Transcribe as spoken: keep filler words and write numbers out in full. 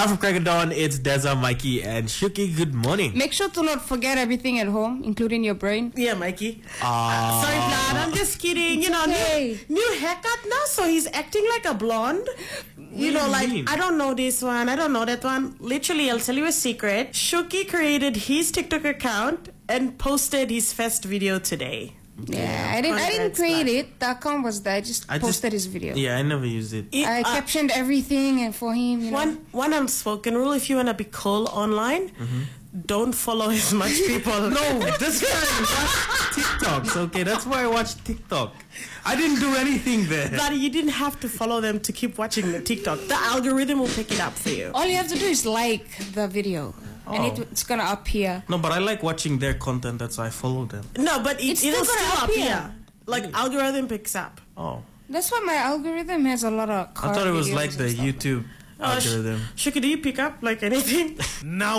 Now from Crack of Dawn, it's Deza, Mikey, and Shuki. Good morning. Make sure to not forget everything at home, including your brain. Yeah, Mikey. Uh, Sorry, Vlad. I'm just kidding. It's you know, okay. new, new haircut now, so he's acting like a blonde. You do know, you like, mean? I don't know this one. I don't know that one. Literally, I'll tell you a secret. Shuki created his TikTok account and posted his first video today. Yeah, I didn't. I didn't Congrats, create Vlad. it. The account was there. I just I posted just- his video. Yeah, I never used it. It- I uh, captioned everything and for him. You know. One one unspoken rule: if you wanna be cool online, Mm-hmm. don't follow as much people. No, that's why I watch TikToks, okay? That's why I watch TikTok. I didn't do anything there. But you didn't have to follow them to keep watching the TikTok. The algorithm will pick it up for you. All you have to do is like the video, and Oh. it, it's gonna appear. No, but I like watching their content. That's why I follow them. No, but it, It's it'll still still gonna appear. appear. Like algorithm picks up. Oh. That's why my algorithm has a lot of. I car thought it was videos like and the stuff. YouTube Uh, sh- algorithm. Shuki, do you pick up like anything? Now